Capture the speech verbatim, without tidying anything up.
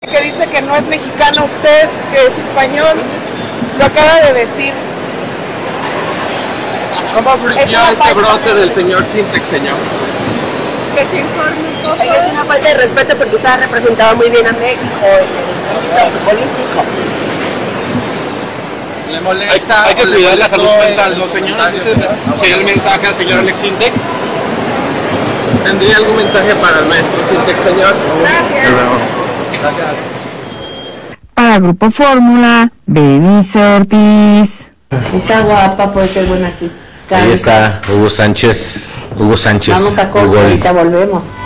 Que dice que no es mexicano usted, que es español, lo acaba de decir. ¿Cómo bloqueó este brote del señor Sintex, señor? Que se informe un poco. Es una falta de respeto porque usted ha representado muy bien a México en el aspecto futbolístico. ¿Le molesta? Hay, hay que cuidar la salud mental, ¿no, señor? Dice, si el mensaje al señor Alex Sintex. ¿Tendría algún mensaje para el maestro Sintex, señor? Gracias. Gracias. Para Grupo Fórmula, Denise Ortiz. Está guapa, puede ser buena aquí. Ahí está Hugo Sánchez. Hugo Sánchez. Vamos a corte, ahorita volvemos.